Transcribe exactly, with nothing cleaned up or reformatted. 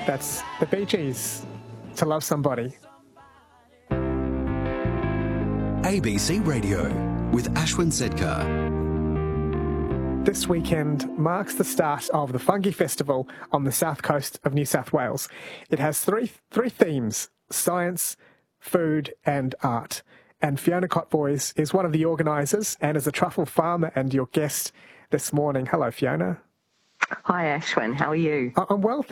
That's the Bee Gees, To Love Somebody. A B C Radio with Ashwin Sedkar. This weekend marks the start of the Fungi Festival on the south coast of New South Wales. It has three three themes: science, food and art. And Fiona Cotboys is one of the organisers and is a truffle farmer and your guest this morning. Hello, Fiona. Hi, Ashwin. How are you? I'm well,